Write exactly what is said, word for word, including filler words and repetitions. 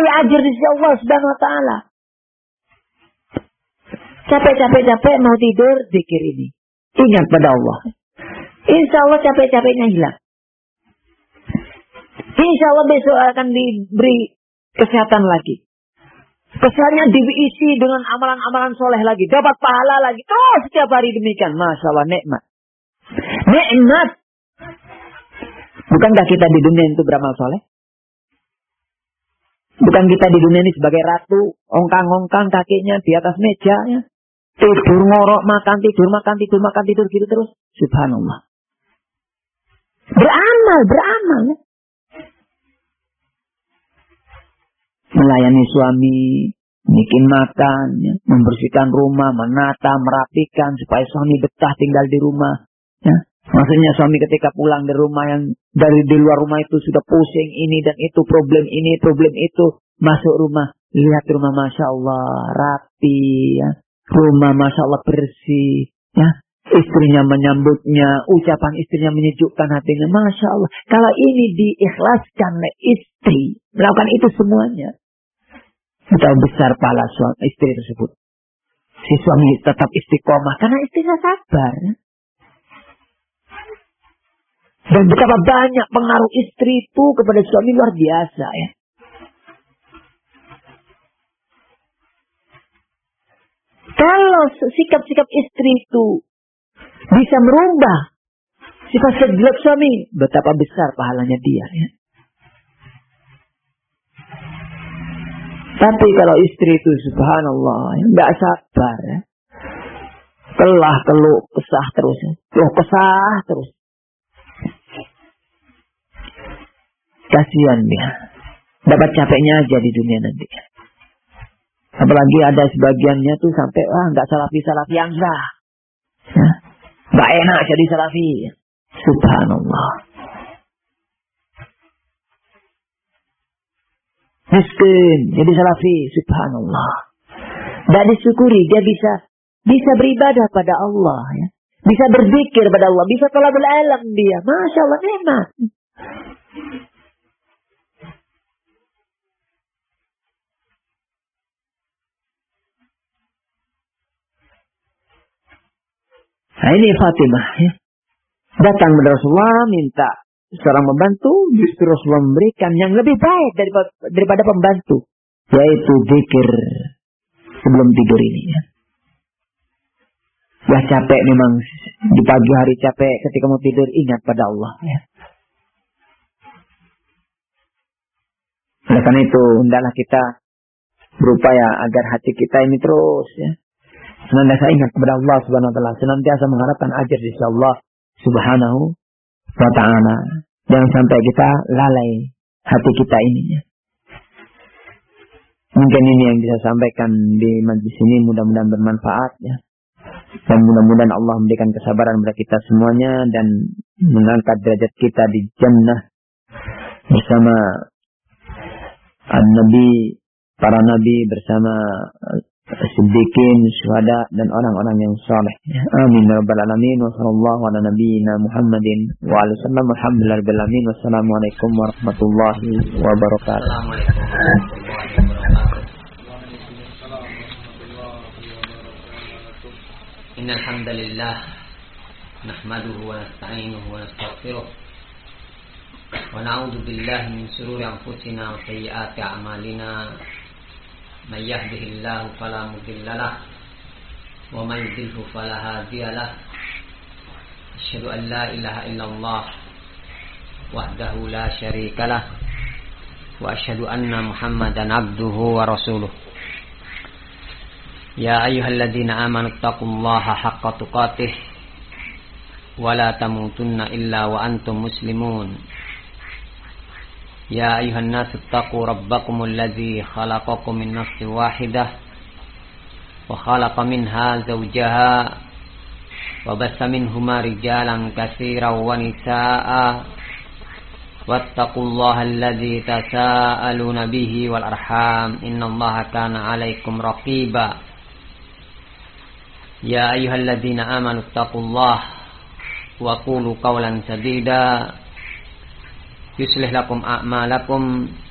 Cari ajar di sisi Allah Subhanahu wa taala. Capek-capek-capek mau tidur, zikir ini. Ingat pada Allah. Insya Allah capek-capeknya hilang. Insya Allah besok akan diberi kesehatan lagi. Kesannya diisi dengan amalan-amalan soleh lagi. Dapat pahala lagi. Oh, setiap hari demikian. Masya Allah, nikmat. Nikmat. Bukankah kita di dunia itu beramal soleh? Bukan kita di dunia ini sebagai ratu, ongkang-ongkang kakinya di atas meja, ya. Tidur ngorok, makan, tidur, makan, tidur, makan, tidur, gitu terus. Subhanallah. Beramal, beramal. Ya. Melayani suami, bikin makan, ya. Membersihkan rumah, menata, merapikan, supaya suami betah tinggal di rumah. Ya. Maksudnya suami ketika pulang dari rumah yang dari di luar rumah itu sudah pusing ini dan itu, problem ini, problem itu. Masuk rumah, lihat rumah Masya Allah, rapi, ya. Rumah Masya Allah bersih, ya. Istrinya menyambutnya, ucapan istrinya menyejukkan hatinya. Masya Allah, kalau ini diikhlaskan oleh istri, melakukan itu semuanya. Betapa besar pahala suami istri tersebut. Si suami tetap istiqomah, karena istrinya sabar. Dan betapa banyak pengaruh istri itu kepada suami luar biasa, ya. Kalau sikap-sikap istri itu bisa merubah sifat jelek suami, betapa besar pahalanya dia, ya. Tapi kalau istri itu subhanallah, nggak sabar, ya. Kelah, keluh, kesah terus, ya. Keluh, kesah terus. Kasihan dia. Dapat capeknya aja di dunia nanti. Apalagi ada sebagiannya tuh sampai, wah nggak salafi-salafi yang sah. Ya. Nggak enak jadi salafi. Subhanallah. Miskin jadi salafi. Subhanallah. Nggak disyukuri, dia bisa bisa beribadah pada Allah. Ya. Bisa berzikir pada Allah. Bisa thalabul alam dia. Masya Allah, nikmat. Nah ini Fatimah, ya. Datang kepada Rasulullah minta seorang membantu, justru Rasulullah memberikan yang lebih baik daripada, daripada pembantu, yaitu zikir sebelum tidur ini. Ya. Ya capek memang di pagi hari capek, ketika mau tidur ingat pada Allah. Ya. Oleh karena itu hendaklah kita berupaya agar hati kita ini terus, ya, senantiasa ingat kepada Allah Subhanahu wa taala, senantiasa mengharapkan ajar di sisi Allah Subhanahu wa taala. Jangan sampai kita lalai hati kita ini. Ya. Mungkin ini yang bisa sampaikan di majlis ini, mudah-mudahan bermanfaat, ya. Dan mudah-mudahan Allah memberikan kesabaran kepada kita semuanya dan mengangkat derajat kita di jannah bersama An-Nabi, para nabi, bersama Siddiqin, syuhada dan orang-orang yang saleh. Amin ya rabbal alamin. Wa sallallahu ala nabiyyina Muhammadin wa alihi wasallam. Alhamdulillah rabbil alamin. Wassalamualaikum warahmatullahi wabarakatuh. Innal hamdalillah nahmaduhu wa nasta'inuhu wa nastaghfiruh wa na'udzu billahi min shururi anfusina wa sayyiati a'malina. Man yahdihillahu fala mudilla lahu wa man yudlilhu fala hadiya lahu. Asyhadu an la ilaha illallah wahdahu la syarika lah wa asyhadu anna Muhammadan abduhu wa rasuluh. Ya ayyuhalladzina amanu taqullaha haqqa tuqatih wa la tamutunna illa wa antum muslimun. Ya ayuhan nasu taqu rabbakumul ladzi khalaqakum min nafsin wahidah wa khalaqa minha zawjaha wa bassa minhuma rijalan katsiran wa nisaa'a wattaqullaha alladzi tasaaluna bihi wal arham innallaha kana 'alaikum raqiba. Ya ayyuhalladzina amanu taqullaha wa qulu qawlan sadida yuslih lakum a'malakum